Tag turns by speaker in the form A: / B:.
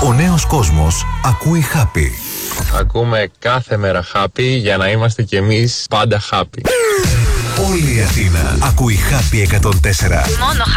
A: Ο νέος κόσμος ακούει Happy.
B: Ακούμε κάθε μέρα Happy για να είμαστε κι εμείς πάντα happy.
A: Όλη η Αθήνα ακούει Happy 104.
C: Μόνο